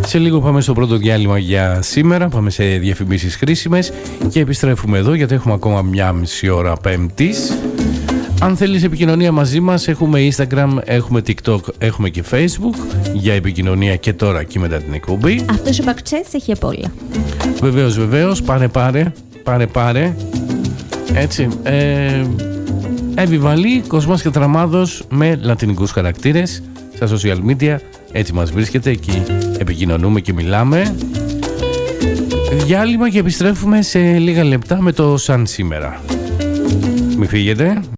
Σε λίγο πάμε στο πρώτο διάλειμμα για σήμερα. Πάμε σε διαφημίσεις χρήσιμες και επιστρέφουμε εδώ γιατί έχουμε ακόμα μια μισή ώρα Πέμπτης. Αν θέλεις επικοινωνία μαζί μας, έχουμε Instagram, έχουμε TikTok, έχουμε και Facebook για επικοινωνία και τώρα και μετά την εκπομπή. Αυτός ο Μπακτσές έχει απ' όλα. Βεβαίως, πάρε. Έτσι. Επιβαλή Κοσμάς και Τραμάδος με λατινικούς χαρακτήρες στα social media. Έτσι μας βρίσκεται, εκεί επικοινωνούμε και μιλάμε. Διάλειμμα και επιστρέφουμε σε λίγα λεπτά με το Σαν σήμερα. Μην φύγετε,